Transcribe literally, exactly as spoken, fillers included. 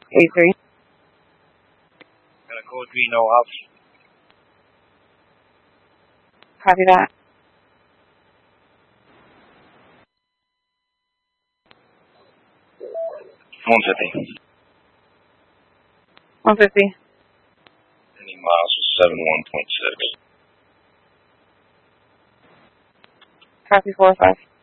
eighty-three. Gonna code three no up. Copy that. one fifty. one fifty. Any miles was seventy-one point six. Copy four oh five.